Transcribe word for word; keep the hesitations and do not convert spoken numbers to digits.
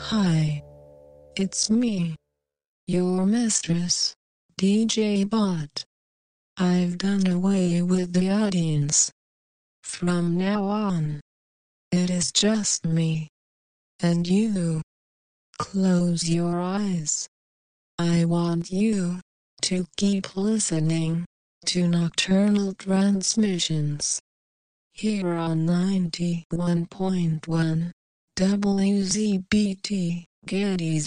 Hi, it's me, your mistress, D J Bot. I've done away with the audience. From now on, it is just me and you. Close your eyes. I want you to keep listening to Nocturnal Transmissions here on ninety-one point one W Z B T Gettysburg.